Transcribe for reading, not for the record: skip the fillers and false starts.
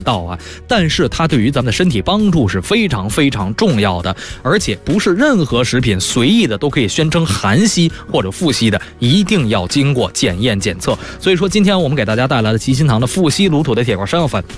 道啊，但是它对于咱们的身体帮助是非常非常重要的，而且不是任何食品随意的都可以宣称含硒或者富硒的，一定要经过检验检测。所以说今天我们给大家带来了吉心堂的富硒卤土的铁罐山药粉，